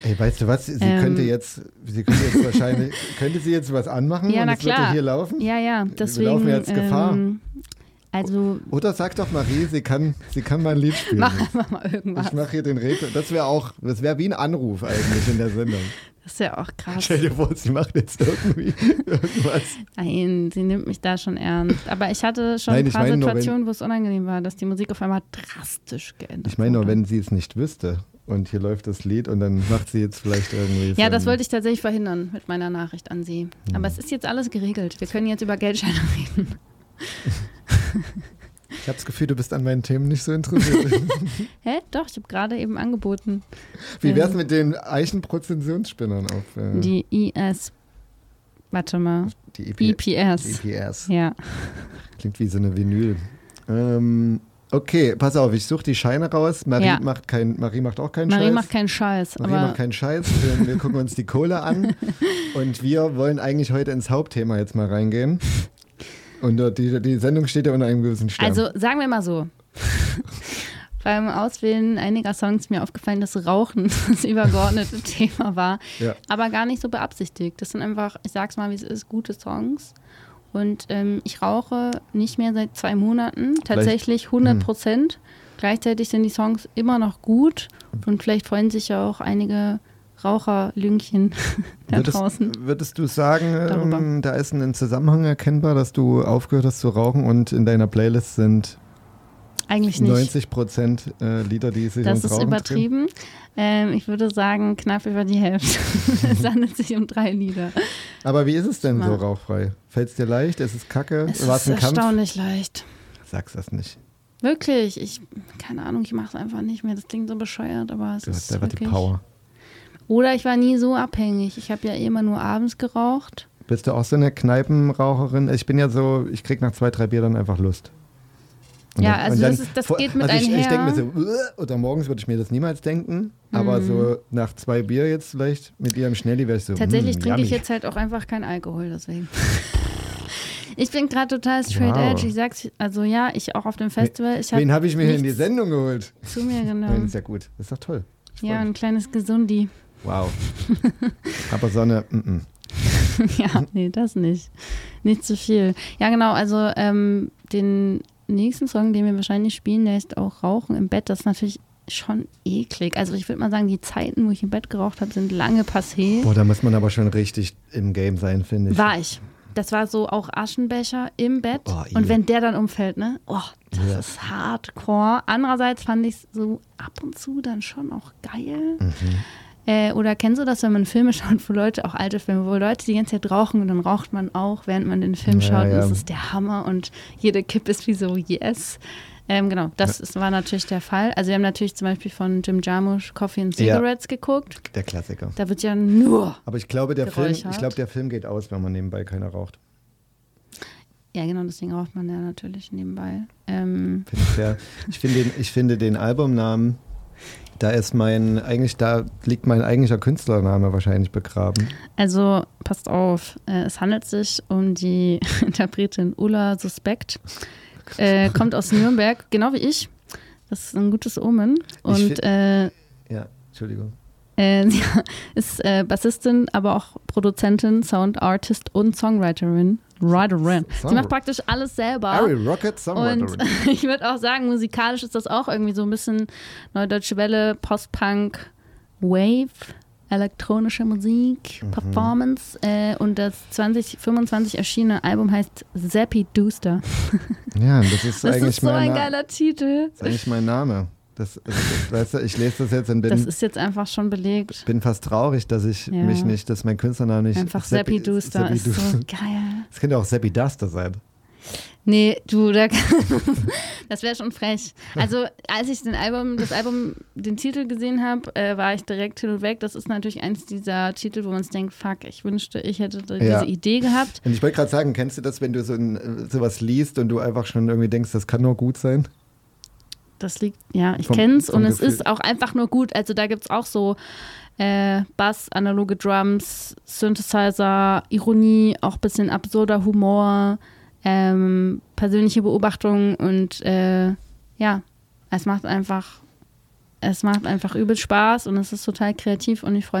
Ey, weißt du was? Sie könnte jetzt wahrscheinlich, könnte sie jetzt was anmachen ja, und na es klar. würde hier laufen? Ja, deswegen. Wir laufen jetzt Gefahr. Also. Oder sag doch Marie, sie kann mal ein Lied spielen. Mach einfach mal irgendwas. Ich mache hier den Rätsel. Das wäre wie ein Anruf eigentlich in der Sendung. Das ist ja auch krass. Stell dir vor, sie macht jetzt irgendwie irgendwas. Nein, sie nimmt mich da schon ernst. Aber ich hatte schon ein paar Situationen, wo es unangenehm war, dass die Musik auf einmal drastisch geändert wurde. Ich meine nur, wenn sie es nicht wüsste und hier läuft das Lied und dann macht sie jetzt vielleicht irgendwie Ja, das wollte ich tatsächlich verhindern mit meiner Nachricht an sie. Aber es ist jetzt alles geregelt. Wir können jetzt über Geldscheine reden. Ich habe das Gefühl, du bist an meinen Themen nicht so interessiert. Hä? Doch, ich habe gerade eben angeboten. Wie wär's mit den Eichenprozessionsspinnern auf? Die IS. Warte mal. Die EPS. EPS. Ja. Klingt wie so eine Vinyl. Okay, pass auf, ich suche die Scheine raus. Marie macht auch keinen Scheiß. Marie macht keinen Scheiß. Wir gucken uns die Kohle an. Und wir wollen eigentlich heute ins Hauptthema jetzt mal reingehen. Und die Sendung steht ja unter einem gewissen Stern. Also sagen wir mal so. Beim Auswählen einiger Songs ist mir aufgefallen, dass Rauchen das übergeordnete Thema war. Ja. Aber gar nicht so beabsichtigt. Das sind einfach, ich sag's mal wie es ist, gute Songs. Und ich rauche nicht mehr seit 2 Monaten. Tatsächlich 100%. Gleichzeitig sind die Songs immer noch gut. Und vielleicht freuen sich ja auch einige Raucherlüngchen da draußen. Würdest du sagen, da ist ein Zusammenhang erkennbar, dass du aufgehört hast zu rauchen und in deiner Playlist sind eigentlich nicht 90% Lieder, die sich ums Rauchen Das ist übertrieben. Ich würde sagen, knapp über die Hälfte. Es handelt sich um 3 Lieder. Aber wie ist es denn so rauchfrei? Fällt es dir leicht? Ist es kacke? Es ist erstaunlich leicht. Sag's das nicht. Wirklich? Keine Ahnung, ich mache es einfach nicht mehr. Das klingt so bescheuert, aber es ist einfach wirklich... die Power. Oder ich war nie so abhängig. Ich habe ja immer nur abends geraucht. Bist du auch so eine Kneipenraucherin? Ich bin ja so, ich krieg nach 2, 3 Bier dann einfach Lust. Ja, also das geht mit einher. Ich denke mir so, oder morgens würde ich mir das niemals denken, aber so nach 2 Bier jetzt vielleicht mit ihrem Schnelli wäre ich so, tatsächlich trinke ich jetzt halt auch einfach keinen Alkohol, deswegen. Ich bin gerade total straight edge. Ich sag's, also ja, ich auch auf dem Festival. Wen habe ich mir hier in die Sendung geholt? Zu mir genommen. Nein, ist ja gut, das ist doch toll. Ja, ein kleines Gesundi. Wow. Aber Sonne, Ja, nee, das nicht. Nicht zu viel. Ja, genau, also den nächsten Song, den wir wahrscheinlich spielen, der ist auch Rauchen im Bett. Das ist natürlich schon eklig. Also ich würde mal sagen, die Zeiten, wo ich im Bett geraucht habe, sind lange passé. Boah, da muss man aber schon richtig im Game sein, finde ich. War ich. Das war so auch Aschenbecher im Bett. Und wenn der dann umfällt, ne? Oh, das ist hardcore. Andererseits fand ich es so ab und zu dann schon auch geil. Oder kennst du das, wenn man Filme schaut, wo Leute, auch alte Filme, wo Leute die ganze Zeit rauchen und dann raucht man auch, während man den Film schaut. Und das ist der Hammer und jede Kippe ist wie so, yes. Genau, das war natürlich der Fall. Also wir haben natürlich zum Beispiel von Jim Jarmusch Coffee and Cigarettes geguckt. Der Klassiker. Da wird ja nur Aber ich glaube, der Film geht aus, wenn man nebenbei keiner raucht. Ja, genau, deswegen raucht man ja natürlich nebenbei. Ich finde den Albumnamen, da liegt mein eigentlicher Künstlername wahrscheinlich begraben. Also, passt auf, es handelt sich um die Interpretin Ulla Suspekt. Kommt aus Nürnberg, genau wie ich. Das ist ein gutes Omen. Und Entschuldigung. Sie ist Bassistin, aber auch Produzentin, Soundartist und Songwriterin. Sie macht praktisch alles selber. Ari Rocket, Songwriterin. Und ich würde auch sagen, musikalisch ist das auch irgendwie so ein bisschen Neue Deutsche Welle, Post-Punk, Wave, elektronische Musik, Performance. Und das 2025 erschienene Album heißt Zappy Dooster. Ja, das ist eigentlich so ein geiler Titel. Das ist eigentlich mein Name. Weißt du, ich lese das jetzt und bin. Das ist jetzt einfach schon belegt. Ich bin fast traurig, dass ich mich nicht, dass mein Künstlername nicht. Einfach Zappy Dooster ist so geil. Das könnte auch Zappy Duster sein. Nee, das wäre schon frech. Also, als ich den Titel gesehen habe, war ich direkt hin und weg. Das ist natürlich eins dieser Titel, wo man sich denkt, fuck, ich wünschte, ich hätte diese Idee gehabt. Und ich wollte gerade sagen, kennst du das, wenn du sowas liest und du einfach schon irgendwie denkst, das kann nur gut sein? Das liegt, ich kenn's und es ist auch einfach nur gut. Also da gibt es auch so Bass, analoge Drums, Synthesizer, Ironie, auch ein bisschen absurder Humor, persönliche Beobachtungen und es macht einfach es macht einfach übel Spaß und es ist total kreativ und ich freue